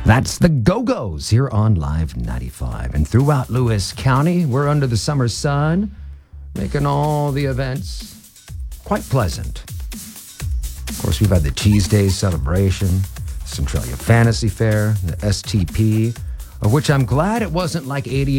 That's the Go-Go's here on Live 95. And throughout Lewis County, we're under the summer sun, making all the events quite pleasant. Of course, we've had the Cheese Days celebration, Centralia Fantasy Fair, the STP, of which I'm glad it wasn't like 88.